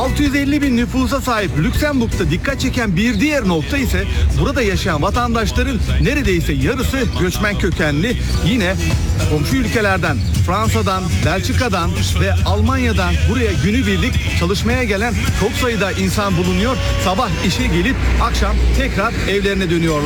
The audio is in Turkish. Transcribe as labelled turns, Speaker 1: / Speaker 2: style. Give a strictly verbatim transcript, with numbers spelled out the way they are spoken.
Speaker 1: altı yüz elli bin nüfusa sahip Lüksemburg'da dikkat çeken bir diğer nokta ise burada yaşayan vatandaşların neredeyse yarısı göçmen kökenli. Yine komşu ülkelerden, Fransa'dan, Belçika'dan ve Almanya'dan buraya günübirlik çalışmaya gelen çok sayıda insan bulunuyor. Sabah işe gelip akşam tekrar evlerine dönüyorlar.